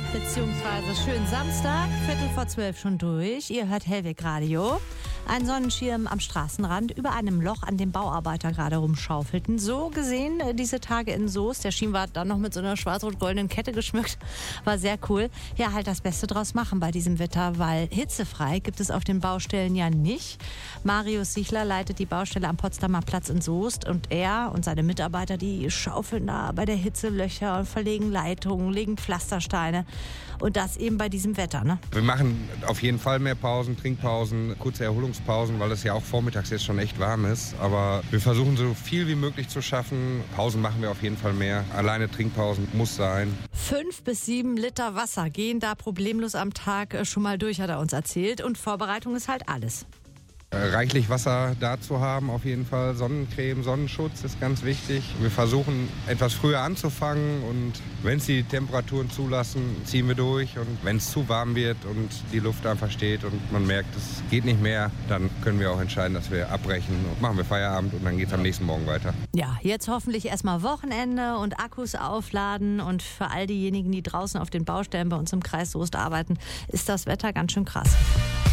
beziehungsweise schönen Samstag, 11:45 schon durch. Ihr hört Hellweg Radio. Ein Sonnenschirm am Straßenrand über einem Loch, an dem Bauarbeiter gerade rumschaufelten. So gesehen diese Tage in Soest. Der Schien war dann noch mit so einer schwarz-rot-goldenen Kette geschmückt. War sehr cool. Ja, halt das Beste draus machen bei diesem Wetter, weil hitzefrei gibt es auf den Baustellen ja nicht. Marius Sichler leitet die Baustelle am Potsdamer Platz in Soest und er und seine Mitarbeiter, die schaufeln da bei der Hitze Löcher und verlegen Leitungen, legen Pflastersteine. Und das eben bei diesem Wetter, ne? Wir machen auf jeden Fall mehr Pausen, Trinkpausen, kurze Erholungspausen, weil es ja auch vormittags jetzt schon echt warm ist. Aber wir versuchen so viel wie möglich zu schaffen. Pausen machen wir auf jeden Fall mehr. Alleine Trinkpausen muss sein. 5 bis 7 Liter Wasser gehen da problemlos am Tag schon mal durch, hat er uns erzählt. Und Vorbereitung ist halt alles. Reichlich Wasser da zu haben, auf jeden Fall. Sonnencreme, Sonnenschutz ist ganz wichtig. Wir versuchen etwas früher anzufangen und wenn es die Temperaturen zulassen, ziehen wir durch. Und wenn es zu warm wird und die Luft einfach steht und man merkt, es geht nicht mehr, dann können wir auch entscheiden, dass wir abbrechen und machen wir Feierabend und dann geht es am nächsten Morgen weiter. Ja, jetzt hoffentlich erstmal Wochenende und Akkus aufladen und für all diejenigen, die draußen auf den Baustellen bei uns im Kreis Soest arbeiten, ist das Wetter ganz schön krass.